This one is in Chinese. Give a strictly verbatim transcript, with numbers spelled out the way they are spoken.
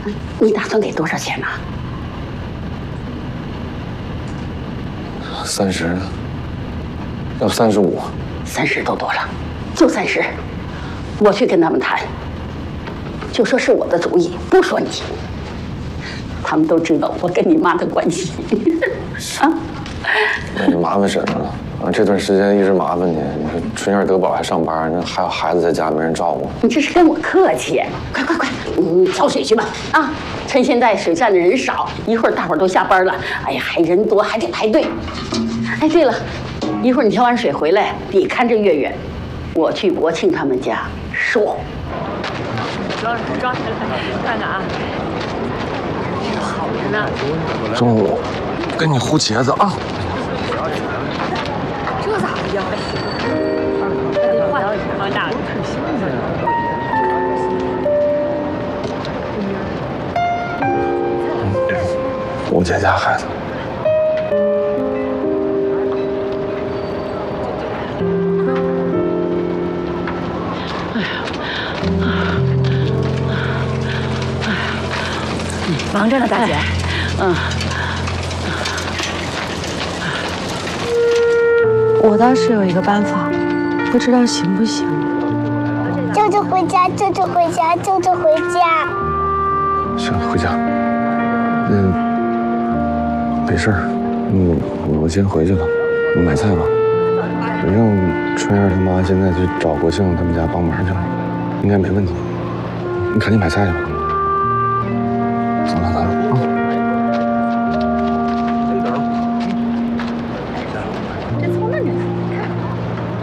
你打算给多少钱呢？ 三十，要三十五。 三十都多了，就三十。我去跟他们谈，就说是我的主意，不说你。他们都知道我跟你妈的关系。啊， 那就麻烦婶婶了。啊，这段时间一直麻烦你。你说春燕德宝还上班，那还有孩子在家没人照顾。 你这是跟我客气？快快快，你挑水去吧！啊，趁现在水站的人少，一会儿大伙儿都下班了，哎呀，还人多，还得排队。哎，对了，一会儿你挑完水回来，你看着月月，我去国庆他们家说。 抓抓起来看看啊！好着呢。 中午跟你烀茄子啊。 这咋的呀？那得换换大的。 吴姐家孩子。 忙着呢，大姐。 嗯。 我倒是有一个办法，不知道行不行。 舅舅回家，舅舅回家，舅舅回家。 行，回家。嗯，没事儿。嗯，我先回去了。你买菜吧。你让春燕他妈现在去找国庆他们家帮忙去了，应该没问题。你赶紧买菜去吧。